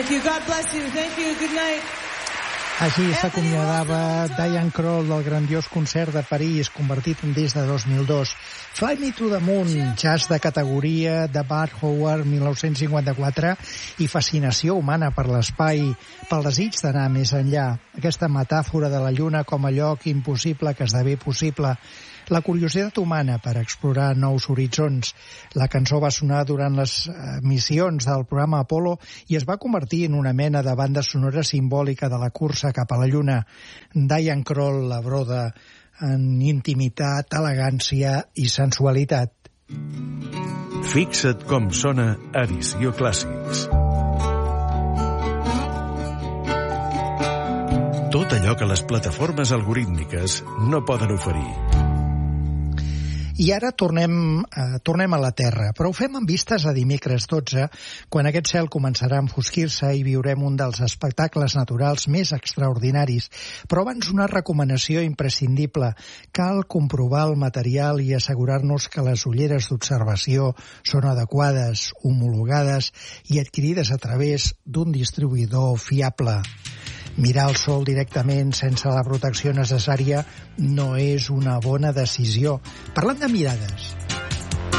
Thank you. God bless you. Thank you. Good night. Així s'acomiadava Diane Kroll del grandiós concert de París, convertit en disc de 2002. Fly Me to the Moon, jazz de categoria de Bud Howard, 1954, i fascinació humana per l'espai, pel desig d'anar més enllà. Aquesta metàfora de la Lluna com a lloc impossible que esdevé possible. La curiositat humana per explorar nous horitzons. La cançó va sonar durant les missions del programa Apollo i es va convertir en una mena de banda sonora simbòlica de la cursa cap a la Lluna. Diane Kroll la broda en intimitat, elegància i sensualitat. Fixa't com sona Edició Clàssics. Tot allò que les plataformes algorítmiques no poden oferir. I ara tornem a la Terra, però ho fem amb vistes a dimecres 12, quan aquest cel començarà a enfosquir-se i viurem un dels espectacles naturals més extraordinaris. Però abans una recomanació imprescindible. Cal comprovar el material i assegurar-nos que les ulleres d'observació són adequades, homologades i adquirides a través d'un distribuïdor fiable. Mirar el sol directament sense la protecció necessària no és una bona decisió. Parlant de mirades,